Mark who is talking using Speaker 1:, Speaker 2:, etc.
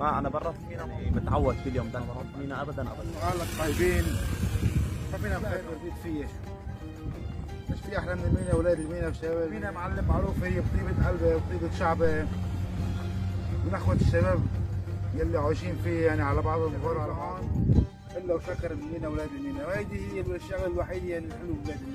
Speaker 1: ما انا برا المينا متعود كل يوم بدنا نروح المينا ابدا ابدا.
Speaker 2: اهلك طيبين، ما فينا نخير ونزيد فيه. مش في احلى من المينا اولاد المينا وشباب المينا معلم معروف هي بطيبه قلبه وطيبه شعبه من اخوه الشباب يلي عايشين فيه يعني على بعضهم غور على بعض الا وشكر المينا اولاد المينا، وهيدي هي الشغله الوحيده اللي حلوه بلاد المينا.